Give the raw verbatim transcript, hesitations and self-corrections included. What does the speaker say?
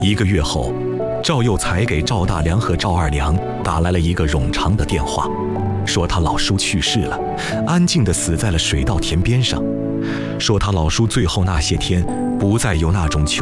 一个月后，赵有才给赵大良和赵二良打来了一个冗长的电话，说他老叔去世了，安静地死在了水稻田边上，说他老叔最后那些天不再有那种求